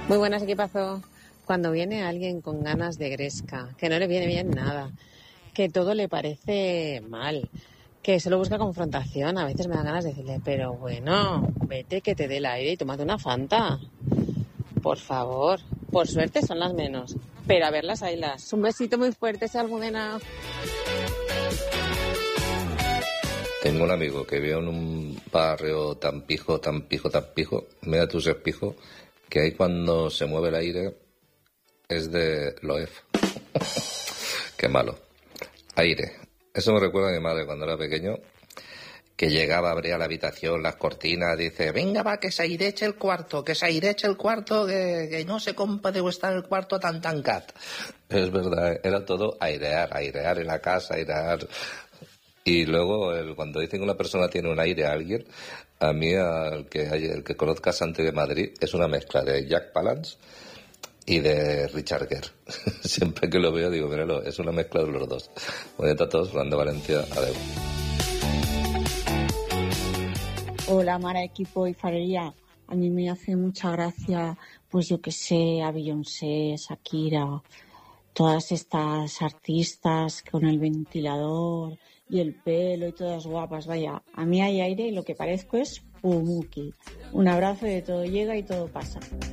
Muy buenas, equipazo. Cuando viene alguien con ganas de gresca, que no le viene bien nada, que todo le parece mal, que solo busca confrontación, a veces me dan ganas de decirle, pero bueno, vete que te dé el aire y tómate una Fanta. Por favor. Por suerte son las menos, pero a ver las haylas. Un besito muy fuerte, Almudena. Tengo un amigo que vive en un barrio tan pijo, mira tus espijos, que ahí cuando se mueve el aire es de Loef. Qué malo. Aire. Eso me recuerda a mi madre cuando era pequeño, que llegaba, abría la habitación, las cortinas, dice, venga va, que se aireche el cuarto, que que no se puede estar el cuarto tan cat. Es verdad, era todo airear en la casa, airear. Y luego, cuando dicen que una persona tiene un aire a alguien, a mí, el que conozca Santi de Madrid, es una mezcla de Jack Palance y de Richard Gere. Siempre que lo veo digo, míralo, es una mezcla de los dos. Buenas a todos, Fernando Valencia, adeu. Hola, Mara, equipo y farería. A mí me hace mucha gracia, pues yo que sé, a Beyoncé, Shakira, todas estas artistas con el ventilador y el pelo y todas guapas. Vaya, a mí hay aire y lo que parezco es Pumuki. Un abrazo y de todo llega y todo pasa.